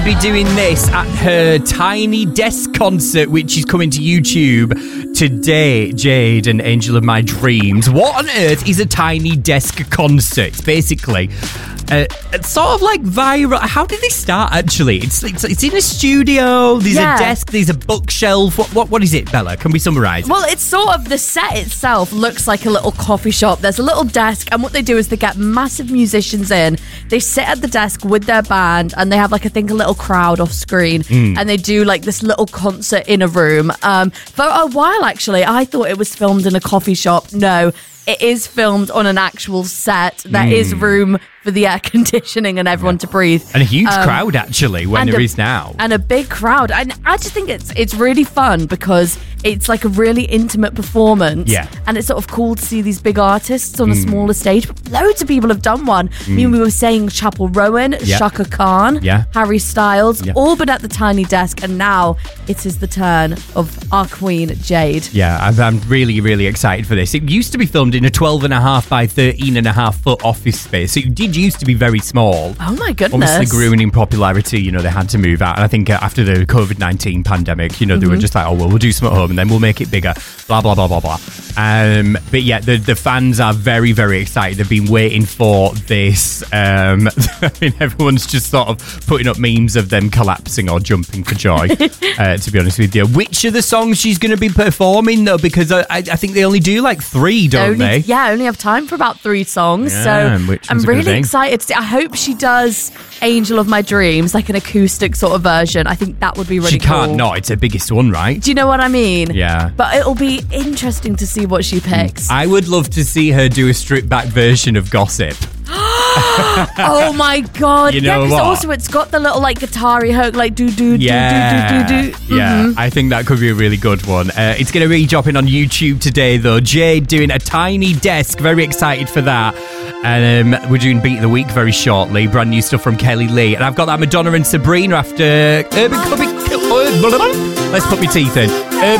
Be doing this at her Tiny Desk concert, which is coming to YouTube today. Jade and Angel of My Dreams. What on earth is a Tiny Desk concert? It's basically it's sort of like viral. How did they start? Actually, it's in a studio. There's a desk. There's a bookshelf. What is it, Bella? Can we summarise? Well, it's sort of the set itself looks like a little coffee shop. There's a little desk, and what they do is they get massive musicians in. They sit at the desk with their band, and they have like I think a little crowd off screen, and they do like this little concert in a room. For a while, actually, I thought it was filmed in a coffee shop. No, it is filmed on an actual set. There is room for the air conditioning and everyone to breathe. And a huge crowd, actually, when there is now. And a big crowd. And I just think it's really fun because it's like a really intimate performance. Yeah. And it's sort of cool to see these big artists on a smaller stage. Loads of people have done one. I mean, we were saying Chappell Rowan, Shaka Khan, Harry Styles, all been at the Tiny Desk. And now it is the turn of our queen, Jade. Yeah, I'm really, really excited for this. It used to be filmed in a 12.5 by 13.5 foot office space. So it did used to be very small. Oh my goodness. Obviously grew in popularity, they had to move out. And I think after the COVID-19 pandemic, they were just like, we'll do some at home and then we'll make it bigger. Blah, blah, blah, blah, blah. But yeah, the fans are very, very excited. They've been waiting for this. I mean, everyone's just sort of putting up memes of them collapsing or jumping for joy, to be honest with you. Which are the songs she's going to be performing, though? Because I think they only do like 3, don't they? Yeah, only have time for about 3 songs. Yeah, so I'm really excited to see. I hope she does Angel of My Dreams, like an acoustic sort of version. I think that would be really cool. She can't not. It's her biggest one, right? Do you know what I mean? Yeah. But it'll be interesting to see what she picks. I would love to see her do a stripped back version of Gossip. Oh my god! You know because what? Also it's got the little like guitar-y hook, like do. Yeah, I think that could be a really good one. It's going to be dropping on YouTube today, though. Jade doing a Tiny Desk. Very excited for that. And we're doing Beat of the Week very shortly. Brand new stuff from Kelly Lee, and I've got that Madonna and Sabrina after Urban Club. Let's put my teeth in.